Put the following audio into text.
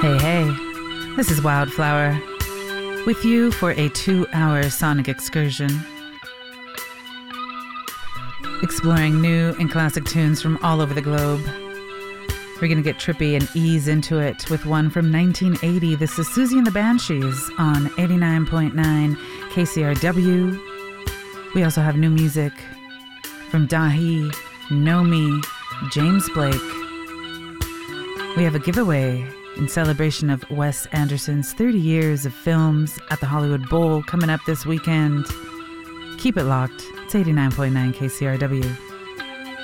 Hey, hey, this is Wildflower, with you for a 2-hour sonic excursion, exploring new and classic tunes from all over the globe. We're going to get trippy and ease into it with one from 1980. This is Susie and the Banshees on 89.9 KCRW. We also have new music from Dahi, Nomi, James Blake. We have a giveaway in celebration of Wes Anderson's 30 years of films at the Hollywood Bowl coming up this weekend. Keep it locked. It's 89.9 KCRW.